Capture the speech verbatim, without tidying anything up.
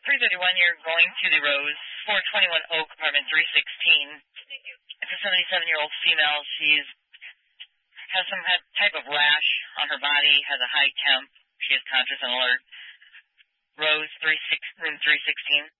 three thirty-one, you're going to the Rose, four twenty-one Oak, apartment three sixteen. It's a seventy-seven-year-old female. She's has some type of rash on her body, has a high temp. She is conscious and alert. Rose, three six, room three sixteen.